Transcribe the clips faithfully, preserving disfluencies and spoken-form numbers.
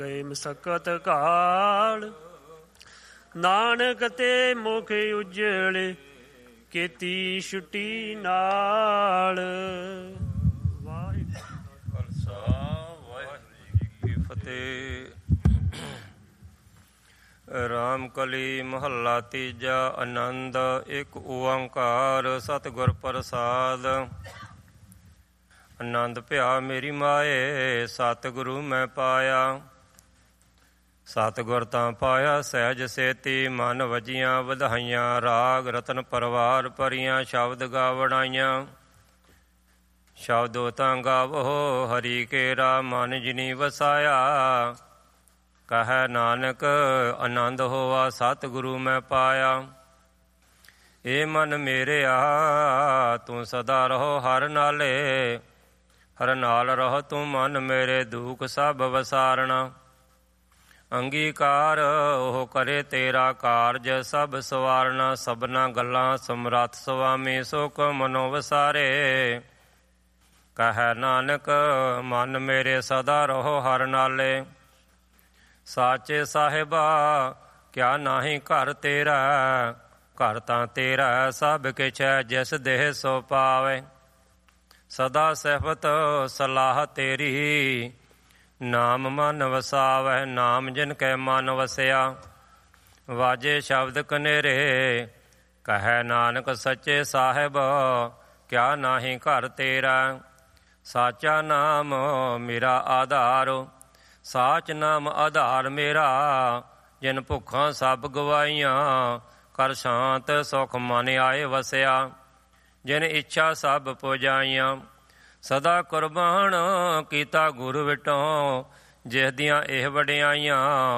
ਗਏ ਮਸਕਤ ਕਾਲ ਨਾਨਕ ਤੇ ਮੁਖ ਉਜਲੇ ਕੀਤੀ ਛੁੱਟੀ ਨਾਲ। ਵਾਹਿਗੁਰੂ ਖਾਲਸਾ ਵਾਹਿਗੁਰੂ ਜੀ ਕੀ ਫਤਿਹ। ਰਾਮ ਕਲੀ ਮਹੱਲਾ ਤੀਜਾ। ਆਨੰਦ ਇੱਕ ਓੰਕਾਰ ਸਤਿਗੁਰ ਪ੍ਰਸਾਦ। ਆਨੰਦ ਭਿਆ ਮੇਰੀ ਮਾਏ ਸਤਿਗੁਰੂ ਮੈਂ ਪਾਇਆ। ਸਤਿਗੁਰ ਤਾਂ ਪਾਇਆ ਸਹਿਜ ਸੇਤੀ ਮਨ ਵਜੀਆਂ ਵਧਾਈਆਂ। ਰਾਗ ਰਤਨ ਪਰਵਾਰ ਭਰੀਆਂ ਸ਼ਬਦ ਗਾਵਣਾਈਆਂ। ਸ਼ਬਦੋ ਤਾਂ ਗਾਵੋ ਹਰੀ ਕੇਰਾ ਮਨ ਜਿਨੀ ਵਸਾਇਆ। ਕਹੈ ਨਾਨਕ ਆਨੰਦ ਹੋਆ ਸਤਿਗੁਰੂ ਮੈਂ ਪਾਇਆ। ਏ ਮਨ ਮੇਰਿਆ ਤੂੰ ਸਦਾ ਰਹੋ ਹਰ ਨਾਲੇ। ਹਰ ਨਾਲ ਰਹੋ ਤੂੰ ਮਨ ਮੇਰੇ ਦੁੱਖ ਸਭ ਵਸਾਰਣਾ। ਅੰਗੀਕਾਰ ਉਹ ਕਰੇ ਤੇਰਾ ਕਾਰਜ ਸਭ ਸਵਾਰਨਾ। ਸਭਨਾ ਗੱਲਾਂ ਸਮਰੱਥ ਸੁਆਮੀ ਸੁਖ ਮਨੋ ਵਸਾਰੇ। ਕਹੈ ਨਾਨਕ ਮਨ ਮੇਰੇ ਸਦਾ ਰਹੋ ਹਰ ਨਾਲੇ। ਸਾਚੇ ਸਾਹਿਬਾ ਕਿਆ ਨਾਹੀ ਘਰ ਤੇਰਾ। ਘਰ ਤਾਂ ਤੇਰਾ ਸਭ ਕਿਛ ਹੈ ਜਿਸ ਦੇਹ ਸੋ ਪਾਵੇ। ਸਦਾ ਸਿਫਤ ਸਲਾਹ ਤੇਰੀ ਨਾਮ ਮਨ ਵਸਾਵੈ। ਨਾਮ ਜਿਨ ਕੈ ਮਨ ਵਸਿਆ ਵਾਜੇ ਸ਼ਬਦ ਕਨੇਰੇ। ਕਹੈ ਨਾਨਕ ਸੱਚੇ ਸਾਹਿਬ ਕਿਆ ਨਾਹੀ ਘਰ ਤੇਰਾ। ਸਾਚਾ ਨਾਮ ਮੇਰਾ ਆਧਾਰ ਸਾਚ ਨਾਮ ਆਧਾਰ ਮੇਰਾ। ਜਿਨ ਭੁੱਖਾਂ ਸਭ ਗਵਾਈਆਂ ਕਰ ਸ਼ਾਂਤ ਸੁਖ ਮਨ ਆਏ ਵਸਿਆ। ਜਿਨ ਇੱਛਾ ਸਭ ਪੁਜਾਈਆਂ ਸਦਾ ਕੁਰਬਾਨ ਕੀਤਾ ਗੁਰੂ ਵਿਟੋਂ। ਜਿਸ ਦੀਆਂ ਇਹ ਵਡਿਆਈਆਂ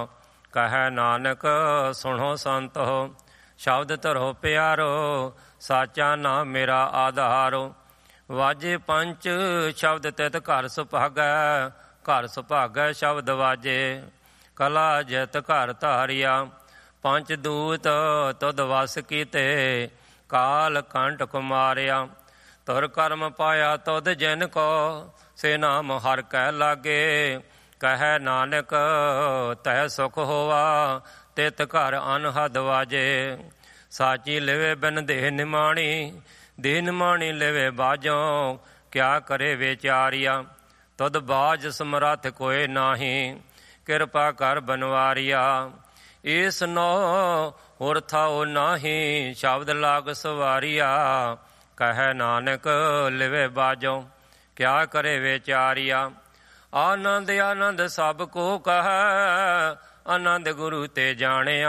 ਕਹੈ ਨਾਨਕ ਸੁਣੋ ਸੰਤੋ। ਸ਼ਬਦ ਧਰੋ ਪਿਆਰੋ ਸਾਚਾ ਨਾਮ ਮੇਰਾ ਆਧਾਰੋ। ਵਾਜੇ ਪੰਚ ਸ਼ਬਦ ਤਿਤ ਘਰ ਸੁਭਾਗੈ। ਘਰ ਸੁਭਾਗੈ ਸ਼ਬਦ ਵਾਜੇ ਕਲਾ ਜਿਤ ਘਰ ਧਾਰਿਆ। ਪੰਚ ਦੂਤ ਤੁਧ ਵਸ ਕੀਤੇ ਕਾਲ ਕੰਟ ਕੁਮਾਰਿਆ। ਤੁਰ ਕਰਮ ਪਾਇਆ ਤੁਧ ਜਿਨ ਕੋ ਸੇ ਨਾਮ ਹਰ ਕੈ ਲਾਗੇ। ਕਹੈ ਨਾਨਕ ਤੈ ਸੁਖ ਹੋਵਾ ਤਿਤ ਘਰ ਅਨਹਦ ਵਾਜੇ। ਸਾਚੀ ਲਿਵੇ ਬਿਨ ਦੇਹ ਨਿਮਾਣੀ ਦੇਹ ਨਿਮਾਣੀ ਲਿਵੇ ਬਾਝੋਂ। ਕਿਆ ਕਰੇ ਵਿਚਾਰਿਆ ਤੁਧ ਬਾਝ ਸਮਰੱਥ ਕੋਇ ਨਾਹੀ। ਕਿਰਪਾ ਕਰ ਬਨਵਾਰਿਆ ਈਸ ਨੋ ਹੋਰ ਥਾਉ ਨਾਹੀ। ਸ਼ਬਦ ਲਾਗ ਸਵਾਰਿਆ ਕਹੈ ਨਾਨਕ ਲਿਵੇ ਬਾਝੋਂ। ਕਿਆ ਕਰੇ ਵਿਚਾਰਿਆ ਆਨੰਦ ਆਨੰਦ ਸਭ ਕੋ ਕਹੈ। ਆਨੰਦ ਗੁਰੂ ਤੇ ਜਾਣਿਆ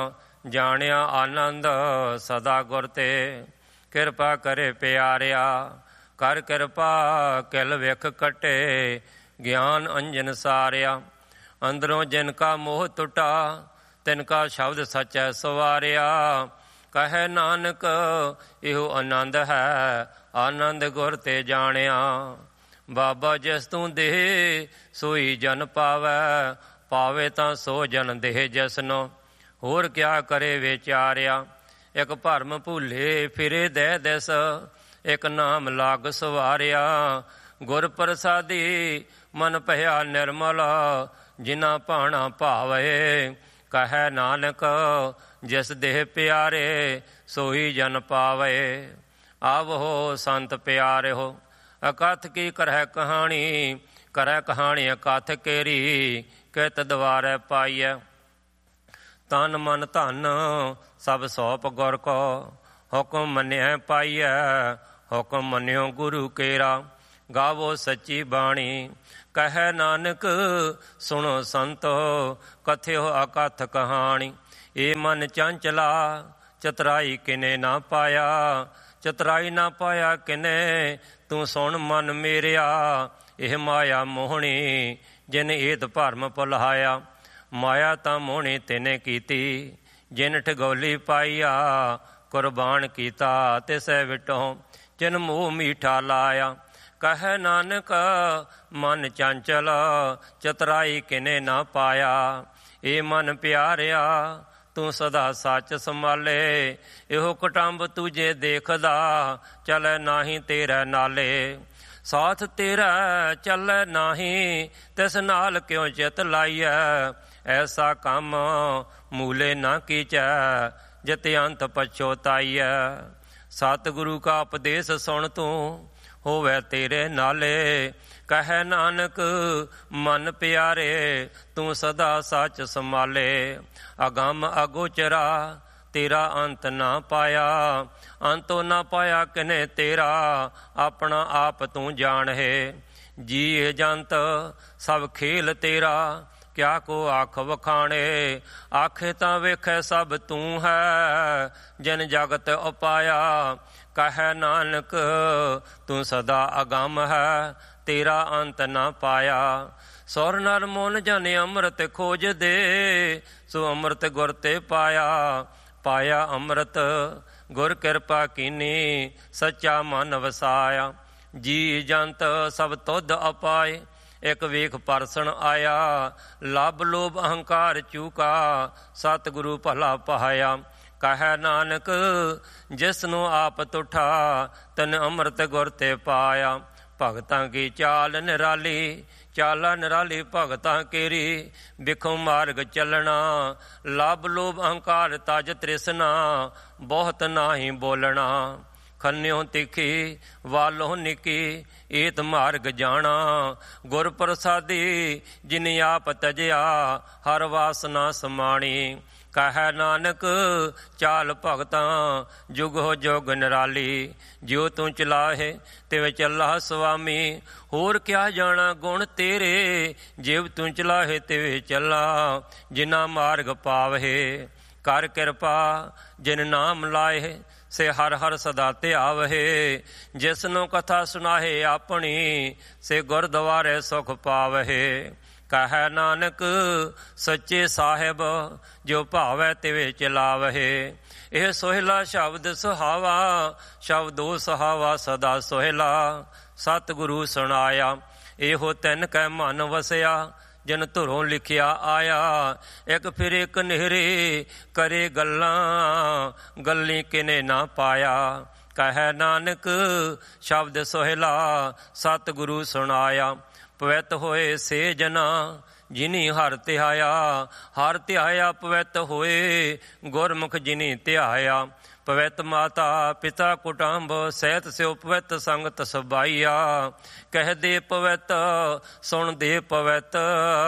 ਜਾਣਿਆ ਆਨੰਦ ਸਦਾ ਗੁਰ ਤੇ। ਕਿਰਪਾ ਕਰੇ ਪਿਆਰਿਆ ਕਰ ਕਿਰਪਾ ਕਿਲ ਵਿਖ ਕਟੇ। ਗਿਆਨ ਅੰਜਨ ਸਾਰਿਆ ਅੰਦਰੋਂ ਜਿਨ ਕਾ ਮੋਹ ਟੁਟਾ ਤਿਨ ਕਾ ਸ਼ਬਦ ਸਚੈ ਸਵਾਰਿਆ। ਕਹੈ ਨਾਨਕ ਇਹੋ ਆਨੰਦ ਹੈ ਆਨੰਦ ਗੁਰ ਤੇ ਜਾਣਿਆ। ਬਾਬਾ ਜਿਸ ਤੂੰ ਦੇਹ ਸੋਈ ਜਨ ਪਾਵੈ। ਪਾਵੇ ਤਾਂ ਸੋ ਜਨ ਦੇਹ ਜਿਸਨੋ ਹੋਰ ਕਿਆ ਕਰੇ ਵਿਚਾਰਿਆ। ਇੱਕ ਭਰਮ ਭੁੱਲੇ ਫਿਰੇ ਦੇ ਦਿਸ ਇੱਕ ਨਾਮ ਲਾਗ ਸਵਾਰਿਆ। ਗੁਰ ਪ੍ਰਸਾਦੀ ਮਨ ਭਇਆ ਨਿਰਮਲ ਜਿਨਾ ਭਾਣਾ ਭਾਵੇ। ਕਹੈ ਨਾਨਕ ਜਿਸ ਦੇਹ ਪਿਆਰੇ ਸੋਈ ਜਨ ਪਾਵੇ। ਆਵੋ ਸੰਤ ਪਿਆਰਿਓ ਅਕਥ ਕੀ ਕਰਹਿ ਕਹਾਣੀ। ਕਰੈ ਕਹਾਣੀ ਅਕਥ ਕੇਰੀ ਕਿਤ ਦਵਾਰੈ ਪਾਈਐ। ਤਨ ਮਨ ਧਨ ਸਭ ਸੌਪ ਗੁਰ ਕੋ ਹੁਕਮ ਮੰਨਿਆ ਪਾਈਐ। ਹੁਕਮ ਮੰਨਿਓ ਗੁਰੂ ਕੇਰਾ ਗਾਵੋ ਸੱਚੀ ਬਾਣੀ। ਕਹੈ ਨਾਨਕ ਸੁਣੋ ਸੰਤੋ ਕਥਿਓ ਅਕਥ ਕਹਾਣੀ। ਏ ਮਨ ਚੰਚਲਾ ਚਤਰਾਈ ਕਿਨੇ ਨਾ ਪਾਇਆ। ਚਤਰਾਈ ਨਾ ਪਾਇਆ ਕਿਨੇ ਤੂੰ ਸੁਣ ਮਨ ਮੇਰਿਆ। ਇਹ ਮਾਇਆ ਮੋਹਣੀ ਜਿਨ ਏਤ ਭਰਮ ਭੁਲਾਇਆ। ਮਾਇਆ ਤਾਂ ਮੋਹਣੀ ਤਿਨੇ ਕੀਤੀ ਜਿਨ ਠਗੋਲੀ ਪਾਈਆ। ਕੁਰਬਾਨ ਕੀਤਾ ਤਿਸੈ ਵਿਟੋਂ ਜਿਨ ਮੋਹ ਮੀਠਾ ਲਾਇਆ। ਕਹੈ ਨਾਨਕ ਮਨ ਚੰਚਲ ਚਤਰਾਈ ਕਿਨੇ ਨਾ ਪਾਇਆ। ਏ ਮਨ ਪਿਆਰਿਆ ਤੂੰ ਸਦਾ ਸੱਚ ਸੰਭਾਲੇ। ਇਹੋ ਕੁਟੰਬ ਤੁਝੇ ਦੇਖਦਾ ਚਲੈ ਨਾਹੀ ਤੇਰੇ ਨਾਲੇ। ਸਾਥ ਤੇਰਾ ਚੱਲੈ ਨਾਹੀ, ਤਿਸ ਨਾਲ ਕਿਉ ਚਿਤ ਲਾਈਐ। ਐਸਾ ਕੰਮ ਮੂਲੇ ਨਾ ਕੀਚੈ, ਜਿਤ ਅੰਤ ਪਛੋਤਾਈਐ। ਸਤਿਗੁਰੂ ਕਾ ਉਪਦੇਸ਼ ਸੁਣ ਤੂੰ, ਹੋਵੇ ਤੇਰੇ ਨਾਲੇ। ਕਹੈ ਨਾਨਕ ਮਨ ਪਿਆਰੇ, ਤੂੰ ਸਦਾ ਸੱਚ ਸੰਭਾਲੇ। ਅਗੰਮ ਅਗੋਚਰਾ ਤੇਰਾ ਅੰਤ ਨਾ ਪਾਇਆ, ਅੰਤੋਂ ਨਾ ਪਾਇਆ ਕਿਨੇ ਤੇਰਾ। ਆਪਣਾ ਆਪ ਤੂੰ ਜਾਣਹਿ, ਜੀਅ ਜੰਤ ਸਭ ਖੇਲ ਤੇਰਾ। ਕਿਆ ਕੋ ਆਖ ਵਖਾਣੇ, ਆਖੇ ਤਾਂ ਵੇਖੈ ਸਭ ਤੂੰ ਹੈ। ਜਿਨ ਜਗਤ ਉਪਾਇਆ, ਕਹੈ ਨਾਨਕ ਤੂੰ ਸਦਾ ਅਗੰਮ ਹੈ, ਤੇਰਾ ਅੰਤ ਨਾ ਪਾਇਆ। ਸੁਰ ਨਰ ਮਨ ਜਨ ਅੰਮ੍ਰਿਤ ਖੋਜ ਦੇ, ਸੋ ਅੰਮ੍ਰਿਤ ਗੁਰ ਤੇ ਪਾਇਆ। ਪਾਇਆ ਅੰਮ੍ਰਿਤ ਗੁਰ ਕਿਰਪਾ ਕੀਨੀ, ਸੱਚਾ ਮਨ ਵਸਾਇਆ। ਜੀ ਜੰਤ ਸਭ ਤੁਧ ਅਪਾਏ, ਇਕ ਵੇਖ ਪਰਸਣ ਆਇਆ। ਲੱਭ ਲੋਭ ਅਹੰਕਾਰ ਚੂਕਾ, ਸਤਿਗੁਰੂ ਭਲਾ ਪਾਇਆ। ਕਹੈ ਨਾਨਕ ਜਿਸ ਨੂੰ ਆਪ ਤੁਠਾ, ਤਨ ਅੰਮ੍ਰਿਤ ਗੁਰ ਤੇ ਪਾਇਆ। ਭਗਤਾਂ ਕੀ ਚਾਲ ਨਿਰਾਲੀ, ਚਾਲਾ ਨਿਰਾਲੀ ਭਗਤਾਂ ਕੇਰੀ। ਬਿਖੋ ਮਾਰਗ ਚੱਲਣਾ, ਲੱਭ ਲੋਭ ਅਹੰਕਾਰ ਤਜ ਤ੍ਰਿਸ਼ਨਾ। ਬਹੁਤ ਨਾਹੀ ਬੋਲਣਾ, ਖੰਨਿਓ ਤਿੱਖੀ ਵਾਲੋਂ ਨਿੱਕੀ। ਏਤ ਮਾਰਗ ਜਾਣਾ, ਗੁਰ ਪ੍ਰਸਾਦੀ ਜਿਨ ਆਪ ਤਜਿਆ। ਹਰ ਵਾਸਨਾ ਸਮਾਣੀ, ਕਹੈ ਨਾਨਕ ਚਾਲ ਭਗਤਾਂ ਜੁਗੋ ਜੁਗ ਨਿਰਾਲੀ। ਜਿਉ ਤੂੰ ਚਲਾਹੇ ਤਿਵੇਂ ਚੱਲਾ ਸੁਆਮੀ, ਹੋਰ ਕਿਆ ਜਾਣਾ ਗੁਣ ਤੇਰੇ। ਜਿਵ ਤੂੰ ਚਲਾਹੇ ਤਿਵੇਂ ਚੱਲਾ, ਜਿਨਾ ਮਾਰਗ ਪਾਵਹਿ। ਕਰ ਕਿਰਪਾ ਜਿਨ ਨਾਮ ਲਾਏ, ਸੇ ਹਰ ਹਰ ਸਦਾ ਧਿਆਵਹਿ। ਜਿਸ ਨੂੰ ਕਥਾ ਸੁਨਾਹੇ ਆਪਣੀ, ਸੇ ਗੁਰਦੁਆਰੇ ਸੁਖ ਪਾਵਹਿ। ਕਹੈ ਨਾਨਕ ਸੱਚੇ ਸਾਹਿਬ, ਜੋ ਭਾਵੈ ਤਿਵੇਂ ਚਲਾਵਹਿ। ਇਹ ਸੋਹਿਲਾ ਸ਼ਬਦ ਸੁਹਾਵਾ, ਸ਼ਬਦੋ ਸੁਹਾਵਾ ਸਦਾ ਸੋਹਿਲਾ। ਸਤਿਗੁਰੂ ਸੁਣਾਇਆ, ਇਹੋ ਤਿਨ ਕੈ ਮਨ ਵਸਿਆ। ਜਿਨ ਧੁਰੋਂ ਲਿਖਿਆ ਆਇਆ, ਇੱਕ ਫਿਰ ਇੱਕ ਨਹਿਰੇ ਕਰੇ ਗੱਲਾਂ। ਗੱਲੀ ਕਿਨੇ ਨਾ ਪਾਇਆ, ਕਹੈ ਨਾਨਕ ਸ਼ਬਦ ਸੋਹਿਲਾ। ਸਤਿਗੁਰੂ ਸੁਣਾਇਆ, ਪਵਿੱਤ ਹੋਏ ਸੇ ਜਨਾ, ਜਿਨੀ ਹਰ ਧਿਆਇਆ। ਹਰ ਧਿਆਇਆ ਪਵਿੱਤ ਹੋਏ, ਗੁਰਮੁਖ ਜਿਨੀ ਧਿਆਇਆ। ਪਵਿੱਤ ਮਾਤਾ ਪਿਤਾ ਕੁਟੰਬ, ਸਹਿਤ ਸਿਉ ਪਵਿੱਤ ਸੰਗਤ ਸਬਾਈਆ। ਕਹਿਦੇ ਪਵਿੱਤ ਸੁਣਦੇ ਪਵਿੱਤ,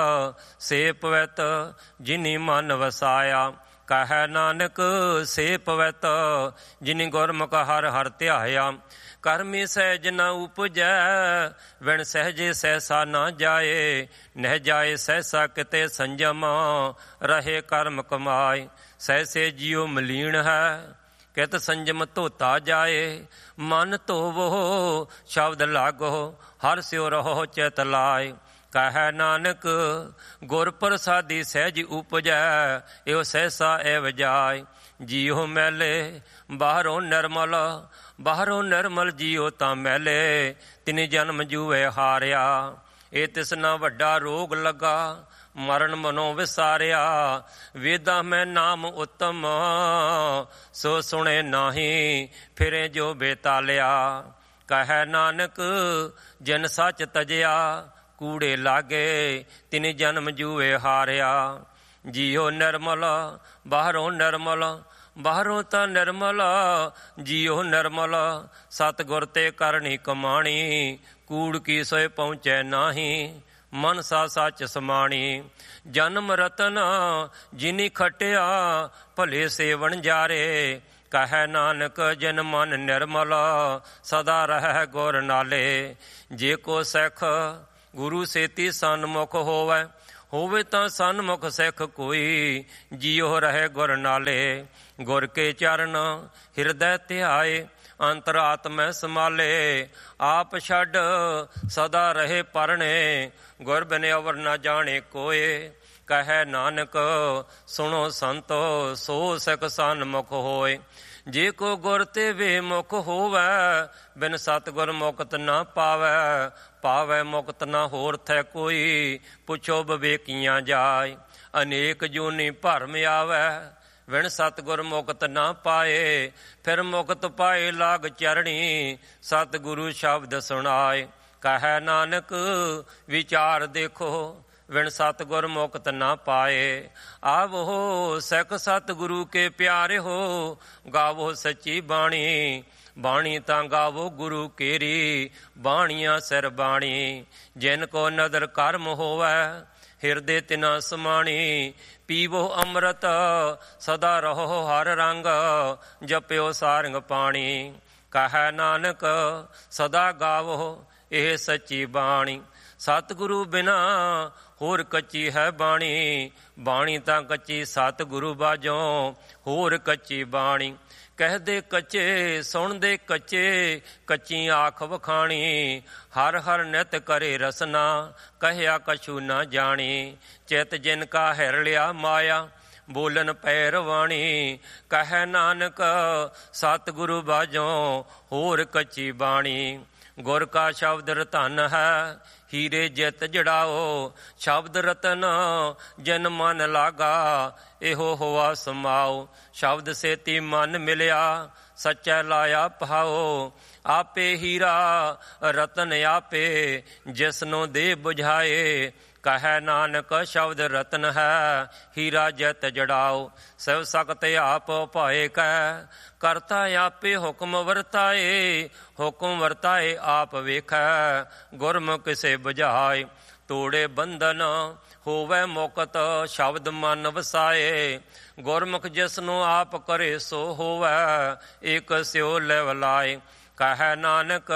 ਸੇ ਪਵਿੱਤ ਜਿਨੀ ਮਨ ਵਸਾਇਆ। ਕਹੈ ਨਾਨਕ ਸੇ ਪਵਿੱਤ, ਜਿਨੀ ਗੁਰਮੁਖ ਹਰ ਹਰ ਧਿਆਇਆ। ਕਰਮੀ ਸਹਿਜ ਨ ਉਪਜੈ, ਵਿਣ ਸਹਿਜੇ ਸਹਿਸਾ ਨਾ ਜਾਏ। ਨਹਿ ਜਾਏ ਸਹਿਸਾ ਕਿਤੇ ਸੰਜਮ, ਰਹੇ ਕਰਮ ਕਮਾਏ। ਸਹਿਸੇ ਜਿਉ ਮਲੀਨ ਹੈ, ਕਿਤ ਸੰਜਮ ਧੋਤਾ ਜਾਏ। ਮਨ ਧੋਵੋ ਸ਼ਬਦ ਲਾਗੋ, ਹਰ ਸਿਉ ਰਹੋ ਚਿਤ ਲਾਏ। ਕਹੈ ਨਾਨਕ ਗੁਰ ਪ੍ਰਸਾਦੀ ਸਹਿਜ ਉਪਜੈ, ਇਹੋ ਸਹਿਸਾ ਐਵ ਜਾਏ। ਜੀਉ ਮੈਲੇ ਬਾਹਰੋਂ ਨਿਰਮਲ, ਬਾਹਰੋਂ ਨਿਰਮਲ ਜੀਉ ਤਾਂ ਮੈਲੇ। ਤਿਨ ਜਨਮ ਜੂਏ ਹਾਰਿਆ, ਇਹ ਤਿਸ ਨਾ ਵੱਡਾ ਰੋਗ ਲੱਗਾ। ਮਰਨ ਮਨੋਂ ਵਿਸਾਰਿਆ, ਵੇਦਾਂ ਮੈਂ ਨਾਮ ਉੱਤਮ। ਸੋ ਸੁਣੇ ਨਾਹੀ, ਫਿਰੇ ਜੋ ਬੇਤਾਲਿਆ। ਕਹੈ ਨਾਨਕ ਜਿਨ ਸੱਚ ਤਜਿਆ, ਕੂੜੇ ਲਾਗੇ ਤਿਨ ਜਨਮ ਜੂਏ ਹਾਰਿਆ। ਜੀਉ ਨਿਰਮਲ ਬਾਹਰੋਂ ਨਿਰਮਲ, ਬਾਹਰੋਂ ਤਾਂ ਨਿਰਮਲ। ਜੀਉ ਨਿਰਮਲ ਸਤਿਗੁਰ ਤੇ ਕਰਨੀ ਕਮਾਣੀ। ਕੂੜ ਕੀ ਸੋਏ ਪਹੁੰਚੈ ਨਾਹੀ, ਮਨਸਾ ਸੱਚ ਸਮਾਣੀ। ਜਨਮ ਰਤਨ ਜਿਨੀ ਖਟਿਆ, ਭਲੇ ਸੇਵਨ ਜਾਰੇ। ਕਹੈ ਨਾਨਕ ਜਿਨ ਮਨ ਨਿਰਮਲ, ਸਦਾ ਰਹਿ ਗੁਰ ਨਾਲੇ। ਜੇ ਕੋ ਸਿੱਖ ਗੁਰੂ ਸੇਤੀ ਸਨਮੁਖ ਹੋਵੈ, ਹੋਵੇ ਤਾਂ ਸਨਮੁਖ ਸਿੱਖ ਕੋਈ। ਜੀਉ ਰਹੇ ਗੁਰ ਨਾਲੇ, ਗੁਰ ਕੇ ਚਰਨ ਹਿਰਦੈ ਧਿਆਏ। ਅੰਤਰਾਤਮੈ ਸੰਭਾਲੇ, ਆਪ ਛੱਡ ਸਦਾ ਰਹੇ ਪਰਣੇ। ਗੁਰ ਬਿਨ ਅਵਰ ਨਾ ਜਾਣੇ ਕੋਏ। ਕਹੈ ਨਾਨਕ ਸੁਣੋ ਸੰਤੋ, ਸੋ ਸਿੱਖ ਸਨਮੁਖ ਹੋਏ। ਜੇ ਕੋ ਗੁਰ ਤੇ ਵੇਮੁਖ ਹੋਵੈ, ਬਿਨ ਸਤਿਗੁਰ ਮੁਕਤ ਨਾ ਪਾਵੈ। ਪਾਵੈ ਮੁਕਤ ਨਾ ਹੋਰ ਥੈ ਕੋਈ, ਪੁੱਛੋ ਵਿਵੇਕੀਆਂ ਜਾਏ। ਅਨੇਕ ਜੂਨੀ ਭਰਮ ਆਵੈ, ਵਿਣ ਸਤਿਗੁਰ ਮੁਕਤ ਨਾ ਪਾਏ। ਫਿਰ ਮੁਕਤ ਪਾਏ ਲਾਗ ਚਰਣੀ, ਸਤਿਗੁਰੂ ਸ਼ਬਦ ਸੁਣਾਏ। ਕਹੈ ਨਾਨਕ ਵਿਚਾਰ ਦੇਖੋ ਵਿਣ ਸਤਿਗੁਰ ਮੁਕਤ ਨਾ ਪਾਏ। ਆਵੋ ਸਿੱਖ ਸਤਿਗੁਰੂ ਕੇ ਪਿਆਰੇ ਹੋ ਗਾਵੋ ਸੱਚੀ ਬਾਣੀ। ਬਾਣੀ ਤਾਂ ਗਾਵੋ ਗੁਰੂ ਕੇਰੀ ਬਾਣੀਆਂ ਸਿਰ ਬਾਣੀ। ਜਿਨ ਕੋ ਨਦਰ ਕਰਮ ਹੋਵੈ ਹਿਰਦੇ ਤਿਨਾ ਸਮਾਣੀ। ਪੀਵੋ ਅੰਮ੍ਰਿਤ ਸਦਾ ਰਹੋ ਹਰ ਰੰਗ ਜਪਿਓ ਸਾਰੰਗ ਪਾਣੀ। ਕਹੈ ਨਾਨਕ ਸਦਾ ਗਾਵੋ ਇਹ ਸੱਚੀ ਬਾਣੀ। ਸਤਿਗੁਰੂ ਬਿਨਾ ਹੋਰ ਕੱਚੀ ਹੈ ਬਾਣੀ। ਬਾਣੀ ਤਾਂ ਕੱਚੀ ਸਤਿਗੁਰੂ ਬਾਝੋਂ ਹੋਰ ਕੱਚੀ ਬਾਣੀ। ਕਹਦੇ ਕੱਚੇ ਸੁਣਦੇ ਕੱਚੇ ਕੱਚੀ ਆਖ ਵਖਾਣੀ। ਹਰ ਹਰ ਨਿਤ ਕਰੇ ਰਸਨਾ ਕਹਿਆ ਕਛੂ ਨਾ ਜਾਣੀ। ਚਿਤ ਜਿਨ ਕਾ ਹਿਰ ਲਿਆ ਮਾਇਆ ਬੋਲਨ ਪੈ ਰਵਾਣੀ। ਕਹੈ ਨਾਨਕ ਸਤਿਗੁਰੂ ਬਾਝੋਂ ਹੋਰ ਕੱਚੀ ਬਾਣੀ। ਗੁਰ ਕਾ ਸ਼ਬਦ ਰਤਨ ਹੈ ਹੀਰੇ ਜਿਤ ਜੜਾਓ। ਸ਼ਬਦ ਰਤਨ ਜਨ ਮਨ ਲਾਗਾ ਇਹੋ ਹੋਆ ਸਮਾਓ। ਸ਼ਬਦ ਸੇਤੀ ਮਨ ਮਿਲਿਆ ਸੱਚਾ ਲਾਇਆ ਪਹਾਓ। ਆਪੇ ਹੀਰਾ ਰਤਨ ਆਪੇ ਜਿਸਨੂੰ ਦੇ ਬੁਝਾਏ। ਕਹੈ ਨਾਨਕ ਸ਼ਬਦ ਰਤਨ ਹੈ ਹੀਰਾ ਜਿਤ ਜੜਾਓ। ਸਭ ਸਖਤ ਆਪ ਭਾਏ ਕੈ ਕਰਤਾ ਆਪੇ ਹੁਕਮ ਵਰਤਾਏ। ਹੁਕਮ ਵਰਤਾਏ ਆਪ ਵੇਖੈ ਗੁਰਮੁਖ ਕਿਸੇ ਬੁਝਾਏ। ਤੋੜੇ ਬੰਧਨ ਹੋਵੇ ਮੁਕਤ ਸ਼ਬਦ ਮਨ ਵਸਾਏ। ਗੁਰਮੁਖ ਜਿਸਨੂੰ ਆਪ ਕਰੇ ਸੋ ਹੋਵੇ ਇਕ ਸਿਓ ਲਿਵ ਲਾਏ। ਕਹੈ ਨਾਨਕ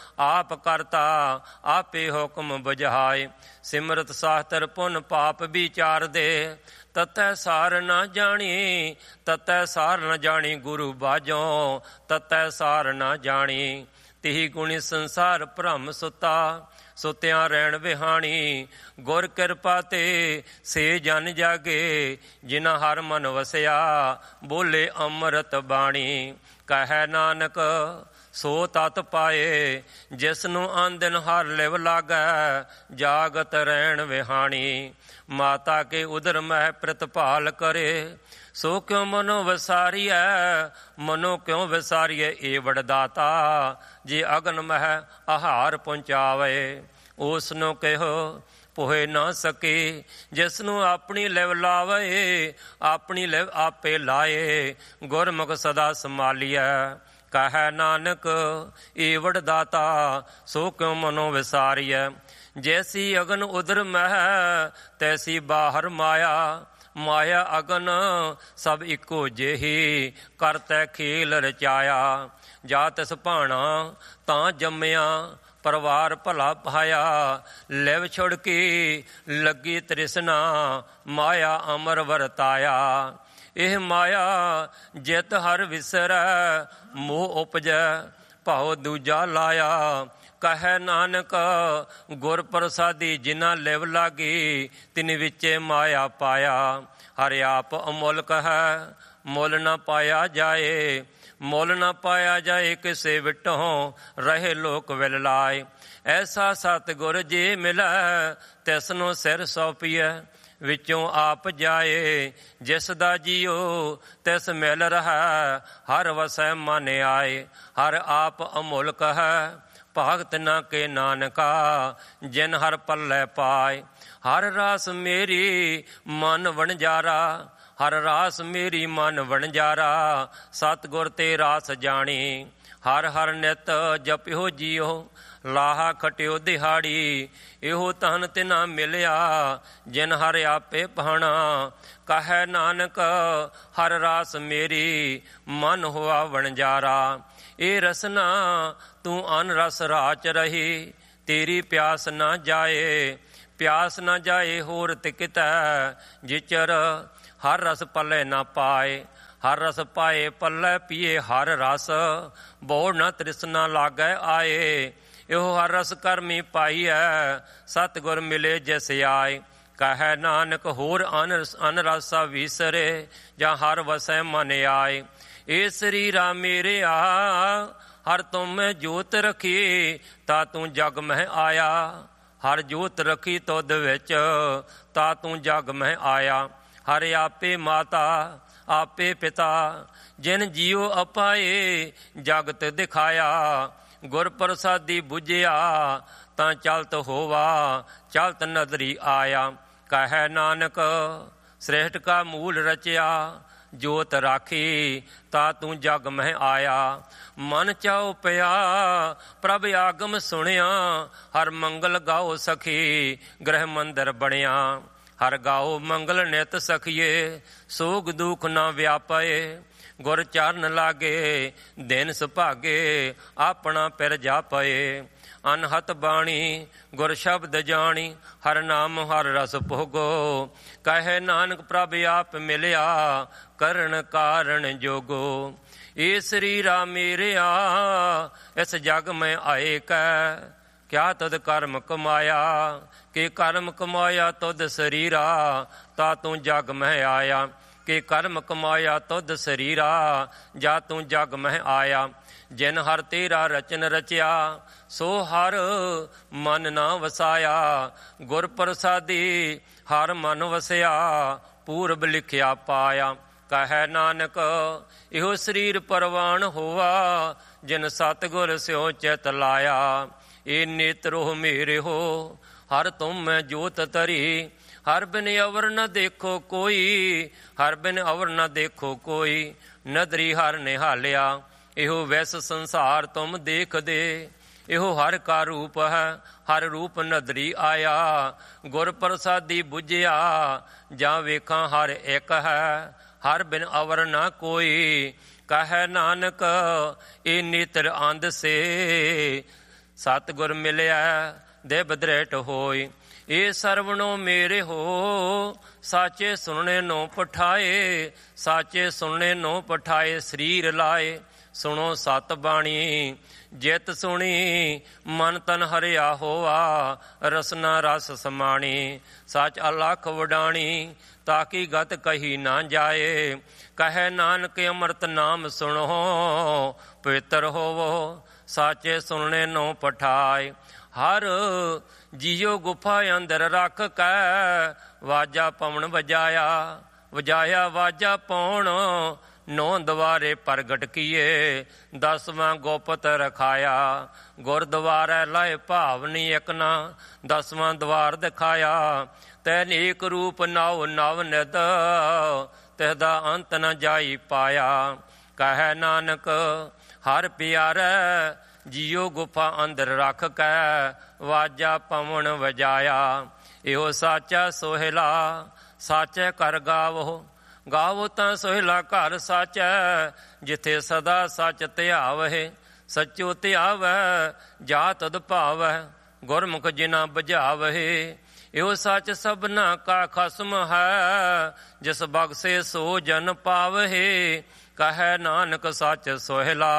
ਆਪ ਕਰਤਾ ਆਪੇ ਹੁਕਮ ਬੁਝਾਏ। ਸਿਮਰਤ ਸਾਸਤਰ ਪੁਨ ਪਾਪ ਵਿਚਾਰ ਦੇ ਤਤੈ ਸਾਰ ਨਾ ਜਾਣੀ। ਤਤੈ ਸਾਰ ਨਾ ਜਾਣੀ ਗੁਰੂ ਬਾਝੋਂ ਤਤੈ ਸਾਰ ਨਾ ਜਾਣੀ। ਤਿਹੀ ਗੁਣੀ ਸੰਸਾਰ ਭ੍ਰਮ ਸੁਤਾ ਸੁਤਿਆਂ ਰਹਿਣ ਵਿਹਾਣੀ। ਗੁਰ ਕਿਰਪਾ ਤੇ ਸੇ ਜਨ ਜਾਗੇ ਜਿਨਾ ਹਰ ਮਨ ਵਸਿਆ ਬੋਲੇ ਅੰਮ੍ਰਿਤ ਬਾਣੀ। ਕਹੈ ਨਾਨਕ ਸੋ ਤਤ ਪਾਏ ਜਿਸਨੂੰ ਆਂਦਿਨ ਹਰ ਲਿਵ ਲਾਗੈ ਜਾਗਤ ਰਹਿਣ ਵਿਹਾਣੀ। ਮਾਤਾ ਕੇ ਉਦਰ ਮਹਿ ਪ੍ਰਤਪਾਲ ਕਰੇ ਸੋ ਕਿਉ ਮਨੋ ਵਿਸਾਰੀਐ। ਮਨੋ ਕਿਉ ਵਿਸਾਰੀਐ ਏ ਵਡਦਾਤਾ ਜੇ ਅਗਨ ਮਹਿ ਆਹਾਰ ਪਹੁੰਚਾਵੇ। ਉਸ ਨੂੰ ਕਿਹੋ ਪੋਹੇ ਨਾ ਸਕੇ ਜਿਸਨੂੰ ਆਪਣੀ ਲਿਵ ਲਾਵੇ। ਆਪਣੀ ਲਿਵ ਆਪੇ ਲਾਏ ਗੁਰਮੁਖ ਸਦਾ ਸੰਭਾਲੀਐ। ਕਹੈ ਨਾਨਕ ਏ ਵਡਦਾਤਾ ਸੋ ਕਿਉ ਮਨੋ ਵਿਸਾਰੀਐ। ਜੈਸੀ ਅਗਨ ਉਦਰ ਮਹਿ ਤੈਸੀ ਬਾਹਰ ਮਾਇਆ। ਮਾਇਆ ਅਗਨ ਸਭ ਇੱਕੋ ਜਿਹੀ ਕਰਤੈ ਖੇਲ ਰਚਾਇਆ। ਜਾ ਤਿਸ ਭਾਣਾ ਤਾਂ ਜੰਮਿਆ ਪਰਿਵਾਰ ਭਲਾ ਪਾਇਆ। ਲਿਵ ਛੁੜ ਕੇ ਲੱਗੀ ਤ੍ਰਿਸ਼ਨਾ ਮਾਇਆ ਅਮਰ ਵਰਤਾਇਆ। ਇਹ ਮਾਇਆ ਜਿਤ ਹਰ ਵਿਸਰੈ ਮੋਹ ਉਪਜੈ ਭਾਉ ਦੂਜਾ ਲਾਇਆ। ਕਹੈ ਨਾਨਕ ਗੁਰ ਪ੍ਰਸਾਦੀ ਜਿਨਾ ਲਿਵ ਲਾਗੀ ਤਿਨ ਵਿਚੇ ਮਾਇਆ ਪਾਇਆ। ਹਰਿ ਆਪ ਅਮੁੱਲਕ ਹੈ ਮੁੱਲ ਨਾ ਪਾਇਆ ਜਾਏ। ਮੁੱਲ ਨਾ ਪਾਇਆ ਜਾਏ ਕਿਸੇ ਵਿਟੋਂ ਰਹੇ ਲੋਕ ਵਿਲ ਲਾਏ। ਐਸਾ ਸਤਿਗੁਰ ਜੇ ਮਿਲੈ ਤਿਸਨੂੰ ਸਿਰ ਸੌਂਪੀਐ ਵਿੱਚੋਂ ਆਪ ਜਾਏ। ਜਿਸ ਦਾ ਜੀਓ ਤਿਸ ਮਿਲ ਰਹਾ ਹਰ ਵਸੈ ਮਨ ਆਏ। ਹਰ ਆਪ ਅਮੁੱਲਕ ਹੈ ਭਗਤ ਨਾ ਕੇ ਨਾਨਕਾ ਜਿਨ ਹਰ ਪੱਲੇ ਪਾਏ। ਹਰ ਰਾਸ ਮੇਰੀ ਮਨ ਵਣਜਾਰਾ ਹਰ ਰਾਸ ਮੇਰੀ ਮਨ ਵਣਜਾਰਾ। ਸਤਿਗੁਰ ਤੇ ਰਾਸ ਜਾਣੀ ਹਰ ਹਰ ਨਿਤ ਜਪਿਓ ਜੀਓ ਲਾਹਾ ਖਟਿਓ ਦਿਹਾੜੀ। ਇਹੋ ਧਨ ਤਿਨਾ ਮਿਲਿਆ ਜਿਨ ਹਰ ਆਪੇ ਭਾਣਾ। ਕਹੈ ਨਾਨਕ ਹਰ ਰਾਸ ਮੇਰੀ ਮਨ ਹੋਆ ਵਣਜਾਰਾ। ਇਹ ਰਸਨਾ ਤੂੰ ਅਨ ਰਸ ਰਾਚ ਰਹੀ ਤੇਰੀ ਪਿਆਸ ਨਾ ਜਾਏ। ਪਿਆਸ ਨਾ ਜਾਏ ਹੋਰ ਤਿਕਿਤੈ ਜਿਚਰ ਹਰ ਰਸ ਪੱਲੇ ਨਾ ਪਾਏ। ਹਰ ਰਸ ਪਾਏ ਪੱਲੇ ਪੀਏ ਹਰ ਰਸ ਬੋੜ ਨਾ ਤ੍ਰਿਸ਼ਨਾ ਲਾਗੈ ਆਏ। ਇਹੋ ਹਰ ਰਸ ਕਰਮੀ ਪਾਈਐ ਸਤਿਗੁਰ ਮਿਲੇ ਜਿਸ ਆਏ। ਕਹੈ ਨਾਨਕ ਹੋਰ ਅਨ ਅਨ ਰਸਾ ਵਿਸਰੇ ਜਾਂ ਹਰ ਵਸੈ ਮਨ ਆਏ। ਇਹ ਸਰੀਰਾ ਮੇਰੇ ਆ ਹਰ ਤੁਮ ਮੈਂ ਜੋਤ ਰਖੀ ਤਾ ਤੂੰ ਜਗ ਮਹਿ ਆਇਆ। ਹਰ ਜੋਤ ਰਖੀ ਤੁਧ ਵਿੱਚ ਤਾ ਤੂੰ ਜਗ ਮਹਿ ਆਇਆ। ਹਰ ਆਪੇ ਮਾਤਾ ਆਪੇ ਪਿਤਾ ਜਿਨ ਜੀਉ ਅਪਾਏ ਜਗਤ ਦਿਖਾਇਆ। ਗੁਰ ਪ੍ਰਸਾਦੀ ਬੁਝਿਆ ਤਾਂ ਚਲਤ ਹੋਵਾ ਚਲਤ ਨਦਰੀ ਆਇਆ। ਕਹੈ ਨਾਨਕ ਸ੍ਰੇਸ਼ਟ ਕਾ ਮੂਲ ਰਚਿਆ ਜੋਤ ਰਾਖੀ ਤਾ ਤੂੰ ਜਗ ਮਹਿ ਆਇਆ। ਮਨ ਚਾਉ ਪਿਆ ਪ੍ਰਭ ਆਗਮ ਸੁਣਿਆ ਹਰ ਮੰਗਲ ਗਾਓ ਸਖੀ ਗ੍ਰਹਿ ਮੰਦਰ ਬਣਿਆ। ਹਰ ਗਾਓ ਮੰਗਲ ਨਿਤ ਸਖੀਏ ਸੋਗ ਦੁਖ ਨਾ ਵਿਆਪਏ। ਗੁਰ ਚਰਨ ਲਾਗੇ ਦਿਨ ਸੁਭਾਗੇ ਆਪਣਾ ਪਿਰ ਜਾਪਏ। ਅਨਹਤ ਬਾਣੀ ਗੁਰ ਸ਼ਬਦ ਜਾਣੀ ਹਰ ਨਾਮ ਹਰ ਰਸ ਭੋਗੋ। ਕਹੇ ਨਾਨਕ ਪ੍ਰਭ ਆਪ ਮਿਲਿਆ ਕਰਨ ਕਾਰਨ ਜੋਗੋ। ਇਹ ਸਰੀਰਾ ਮੇਰਿਆ ਇਸ ਜਗ ਮੈਂ ਆਏ ਕੈ ਕਿਆ ਤਦ ਕਰਮ ਕਮਾਇਆ। ਕਿ ਕਰਮ ਕਮਾਇਆ ਤੁਧ ਸਰੀਰਾ ਤਾ ਤੂੰ ਜਗ ਮਹਿ ਆਇਆ। ਕਿ ਕਰਮ ਕਮਾਇਆ ਤੁਧ ਸਰੀਰਾ ਜਾ ਤੂੰ ਜਗ ਮਹਿ ਆਇਆ। ਜਿਨ ਹਰ ਤੇਰਾ ਰਚਨ ਰਚਿਆ ਸੋ ਹਰ ਮਨ ਨਾ ਵਸਾਇਆ। ਗੁਰ ਪ੍ਰਸਾਦੀ ਹਰ ਮਨ ਵਸਿਆ ਪੂਰਬ ਲਿਖਿਆ ਪਾਇਆ। ਕਹੈ ਨਾਨਕ ਇਹੋ ਸਰੀਰ ਪਰਵਾਨ ਹੋਵਾ ਜਿਨ ਸਤਿਗੁਰ ਸਿਉ ਚਿਤ ਲਾਇਆ। ਇਹ ਨੇਤਰੋ ਮੇਰੇ ਹੋ ਹਰ ਤੁਮ ਮੈਂ ਜੋਤ ਤਰੀ। ਹਰ ਬਿਨ ਅਵਰ ਨ ਦੇਖੋ ਕੋਈ ਹਰ ਬਿਨ ਅਵਰ ਨ ਦੇਖੋ ਕੋਈ। ਨਦਰੀ ਹਰ ਨਿਹਾਲਿਆ ਇਹੋ ਵੈਸ ਸੰਸਾਰ ਤੁਮ ਦੇਖਦੇ। ਇਹੋ ਹਰ ਕਾ ਰੂਪ ਹੈ ਹਰ ਰੂਪ ਨਦਰੀ ਆਇਆ। ਗੁਰ ਪ੍ਰਸਾਦੀ ਬੁਝਿਆ ਜਾਂ ਵੇਖਾਂ ਹਰ ਇੱਕ ਹੈ ਹਰ ਬਿਨ ਅਵਰ ਨਾ ਕੋਈ। ਕਹੈ ਨਾਨਕ ਇਹ ਨੇਤਰ ਅੰਧ ਸੇ ਸਤਿਗੁਰ ਮਿਲਿਆ ਦੇ ਬਦਰੇਟ ਹੋਈ। ਇਹ ਸਰਵਣੋ ਮੇਰੇ ਹੋ ਸਾਚੇ ਸੁਣਨੇ ਨੂੰ ਪਠਾਏ। ਸਾਚੇ ਸੁਣਨੇ ਨੂੰ ਪਠਾਏ ਸਰੀਰ ਲਾਏ। ਸੁਣੋ ਸਤ ਬਾਣੀ ਜਿਤ ਸੁਣੀ ਮਨ ਤਨ ਹਰਿਆ ਹੋਆ। ਰਸਨਾ ਰਸ ਸਮਾਣੀ ਸੱਚ ਅਲਖ ਵਡਾਣੀ ਤਾਕੀ ਗਤ ਕਹੀ ਨਾ ਜਾਏ। ਕਹੈ ਨਾਨਕ ਅੰਮ੍ਰਿਤ ਨਾਮ ਸੁਣੋ ਪਵਿੱਤਰ ਹੋਵੋ। ਸਾਚੇ ਸੁਣਨੇ ਨੂੰ ਪਠਾਏ। ਹਰ ਜੀਓ ਗੁਫਾ ਅੰਦਰ ਰੱਖ ਕੈ ਵਾਜਾ ਪਵਨ ਵਜਾਇਆ। ਵਜਾਇਆ ਵਾਜਾ ਪਉਣ ਨੌ ਦਵਾਰੇ ਪ੍ਰਗਟ ਕੀਏ। ਦਸਵਾਂ ਗੁਪਤ ਰਖਾਇਆ ਗੁਰਦੁਆਰੇ ਲਾਏ ਭਾਵਨੀ ਇੱਕ ਨਾ। ਦਸਵਾਂ ਦਵਾਰ ਦਿਖਾਇਆ ਤੈਨੇਕ ਰੂਪ ਨਵ ਨਵ ਨਿਧ ਤਿਹਦਾ ਅੰਤ ਨ ਜਾਈ ਪਾਇਆ। ਕਹੈ ਨਾਨਕ ਹਰ ਪਿਆਰੈ ਜੀਓ ਗੁਫਾ ਅੰਦਰ ਰੱਖ ਕੈ ਵਾਜਾ ਪਵਨ ਵਜਾਇਆ। ਇਹੋ ਸਾਚਾ ਸੋਹਿਲਾ ਸਾਚੇ ਕਰ ਗਾਵੋ। ਗਾਵੋ ਤਾਂ ਸੋਹਿਲਾ ਘਰ ਸਾਚੈ ਜਿੱਥੇ ਸਦਾ ਸੱਚ ਧਿਆਵਹਿ। ਸੱਚੋ ਧਿਆਵੈ ਜਾ ਤਦ ਭਾਵੈ ਗੁਰਮੁਖ ਜਿਨਾ ਬੁਝਾਵਹਿ। ਇਹੋ ਸੱਚ ਸਭਨਾ ਕਾ ਖਸਮ ਹੈ ਜਿਸ ਬਖਸ਼ੇ ਸੋ ਜਨ ਪਾਵਹਿ। ਕਹੈ ਨਾਨਕ ਸੱਚ ਸੋਹਿਲਾ